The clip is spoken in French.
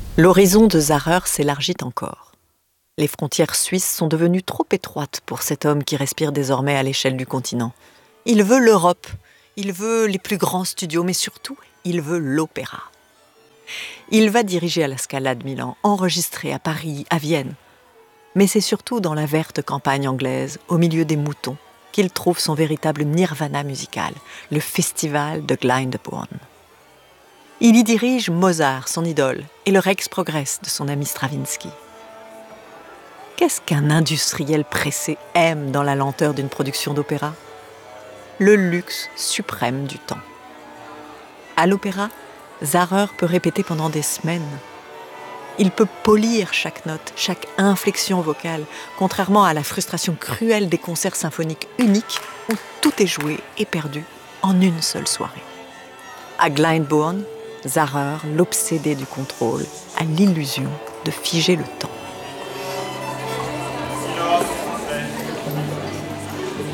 L'horizon de Zahrer s'élargit encore. Les frontières suisses sont devenues trop étroites pour cet homme qui respire désormais à l'échelle du continent. Il veut l'Europe, il veut les plus grands studios, mais surtout, il veut l'opéra. Il va diriger à la Scala de Milan, enregistrer à Paris, à Vienne. Mais c'est surtout dans la verte campagne anglaise, au milieu des moutons, qu'il trouve son véritable nirvana musical, le festival de Glyndebourne. Il y dirige Mozart, son idole, et le Rex Progress de son ami Stravinsky. Qu'est-ce qu'un industriel pressé aime dans la lenteur d'une production d'opéra ? Le luxe suprême du temps. À l'opéra, Zahrer peut répéter pendant des semaines. Il peut polir chaque note, chaque inflexion vocale, contrairement à la frustration cruelle des concerts symphoniques uniques où tout est joué et perdu en une seule soirée. À Glyndebourne, Zahrer, l'obsédé du contrôle, a l'illusion de figer le temps.